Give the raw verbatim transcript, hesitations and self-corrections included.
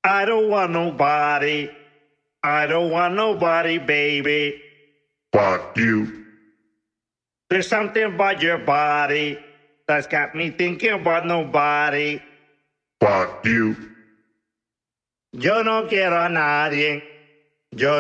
I don't want nobody. I don't want nobody, baby. But you. There's something about your body that's got me thinking about nobody. But you. Yo no quiero a nadie. Yo